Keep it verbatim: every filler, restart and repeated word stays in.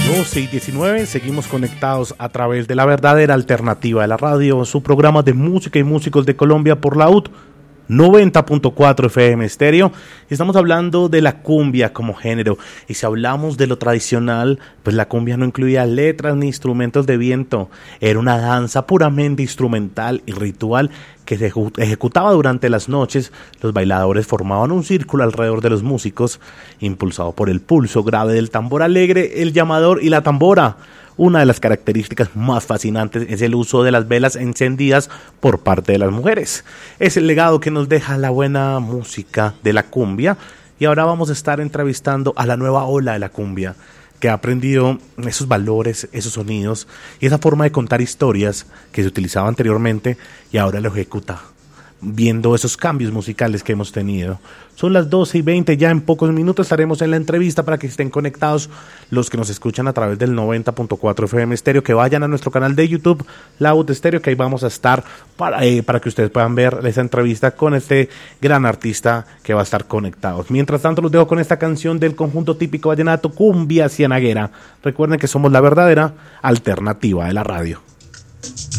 doce y diecinueve, seguimos conectados a través de la verdadera alternativa de la radio, su programa de música y músicos de Colombia por la U T noventa punto cuatro F M Estéreo. Estamos hablando de la cumbia como género, y si hablamos de lo tradicional, pues la cumbia no incluía letras ni instrumentos de viento, era una danza puramente instrumental y ritual que se ejecutaba durante las noches. Los bailadores formaban un círculo alrededor de los músicos, impulsado por el pulso grave del tambor alegre, el llamador y la tambora. Una de las características más fascinantes es el uso de las velas encendidas por parte de las mujeres. Es el legado que nos deja la buena música de la cumbia, y ahora vamos a estar entrevistando a la nueva ola de la cumbia, que ha aprendido esos valores, esos sonidos y esa forma de contar historias que se utilizaba anteriormente y ahora lo ejecuta, viendo esos cambios musicales que hemos tenido. Son las doce y veinte, ya en pocos minutos estaremos en la entrevista para que estén conectados los que nos escuchan a través del noventa punto cuatro F M Estéreo, que vayan a nuestro canal de YouTube, La U T Estéreo, que ahí vamos a estar para, eh, para que ustedes puedan ver esa entrevista con este gran artista que va a estar conectados. Mientras tanto, los dejo con esta canción del conjunto típico vallenato Cumbia Cienaguera. Recuerden que somos la verdadera alternativa de la radio.